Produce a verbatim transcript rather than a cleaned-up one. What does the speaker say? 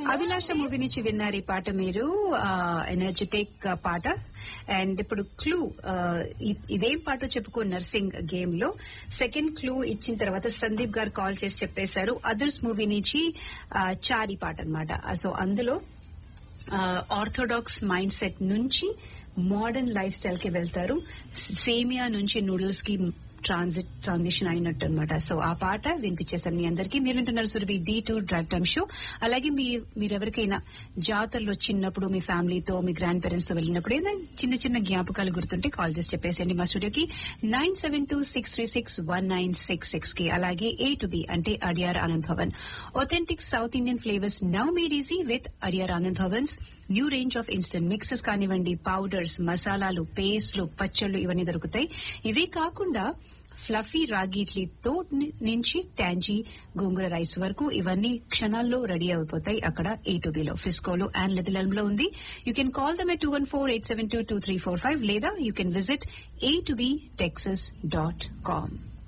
అభిలాష movie నుంచి విన్నారు ఈ పాట మీరు, ఎనర్జెటిక్ పాట. అండ్ ఇప్పుడు క్లూ, ఇదేం పాట చెప్పుకో నర్సింగ్ గేమ్ లో సెకండ్ క్లూ ఇచ్చిన తర్వాత సందీప్ గారు కాల్ చేసి చెప్పేశారు అదర్స్ మూవీ నుంచి చారి పాట అన్నమాట. సో అందులో ఆర్థోడాక్స్ మైండ్ సెట్ నుంచి మోడర్న్ లైఫ్ స్టైల్ కి వెళ్తారు, సేమియా నుంచి నూడిల్స్ కి ట్రాన్సిట్ ట్రాన్సిషన్ అయినట్టు అనమాట. సో ఆ పాట వినిపించేశాను మీ అందరికీ. మీరు వింటున్నారు Surabhi D two drive time show. అలాగే మీ మీరెవరికైనా జాతరలో చిన్నప్పుడు మీ ఫ్యామిలీతో మీ గ్రాండ్ పేరెంట్స్ తో వెళ్ళినప్పుడు ఏదైనా చిన్న చిన్న జ్ఞాపకాలు గుర్తుంటే కాల్ చేసి చెప్పేసేయండి మా స్టూడియోకి nine seven two six three six one nine six six కి. అలాగే ఏ టు బి అంటే Adyar Anand Bhavan, authentic south Indian flavours now made easy with Adyar Anand Bhavan's. New range of instant mixes కానివ్వండి, పౌడర్స్, మసాలాలు, పేస్ట్లు, పచ్చళ్ళు ఇవన్నీ దొరుకుతాయి. ఇవే కాకుండా ఫ్లఫీ రాగి ఇడ్లీతో నుంచి ట్యాంజీ గోంగూర రైస్ వరకు ఇవన్నీ క్షణాల్లో రెడీ అయిపోతాయి అక్కడ A to below, ఫిస్కోలో and little Elm లో ఉంది. You can call them at two one four eight seven two two three four five లేదా you can visit A to be Texas dot com.